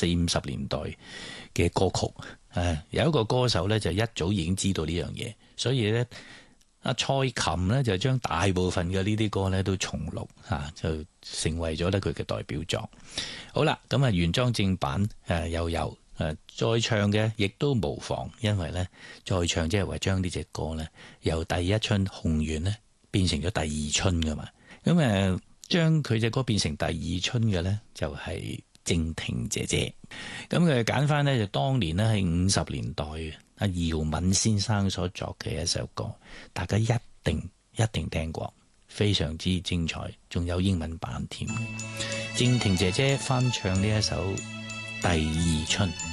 40-50年代嘅歌曲。有一個歌手呢，就一早已經知道呢樣嘢，所以呢，阿蔡琴呢，就將大部分嘅呢啲歌呢都重錄就成為咗呢佢嘅代表作。好啦，咁原裝正版又有再唱嘅，亦都無妨，因為呢，再唱即係話將呢隻歌呢由第一春紅緣呢變成咗第二春噶嘛。咁將佢隻歌變成第二春嘅呢，就係靜婷姐姐。咁佢揀翻呢，就當年呢係50年代阿姚敏先生所作嘅一首歌，大家一定聽過，非常之精彩，仲有英文版添。靜婷姐姐翻唱呢一首《第二春》。